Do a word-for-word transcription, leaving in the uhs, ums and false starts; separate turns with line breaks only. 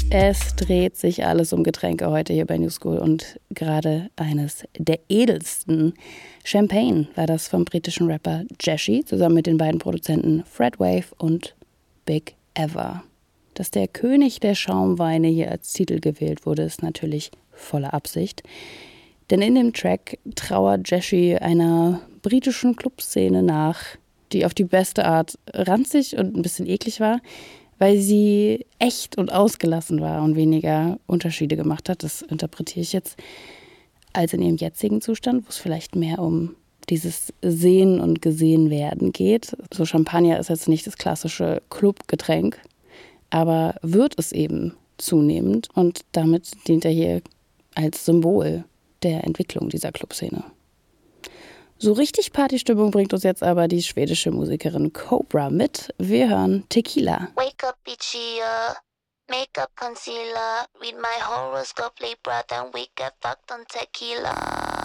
Es dreht sich alles um Getränke heute hier bei New School und gerade eines der edelsten. Champagne war das vom britischen Rapper Jeshi zusammen mit den beiden Produzenten Fred Wave und Big Ever. Dass der König der Schaumweine hier als Titel gewählt wurde, ist natürlich voller Absicht. Denn in dem Track trauert Jeshi einer britischen Clubszene nach, die auf die beste Art ranzig und ein bisschen eklig war, weil sie echt und ausgelassen war und weniger Unterschiede gemacht hat. Das interpretiere ich jetzt als in ihrem jetzigen Zustand, wo es vielleicht mehr um dieses Sehen und Gesehenwerden geht. So Champagner ist jetzt nicht das klassische Clubgetränk, aber wird es eben zunehmend und damit dient er hier als Symbol der Entwicklung dieser Clubszene. So richtig Partystimmung bringt uns jetzt aber die schwedische Musikerin Cobra mit. Wir hören Tequila.
Wake up each year, makeup concealer, read my horoscope, Libra, then we get fucked on tequila.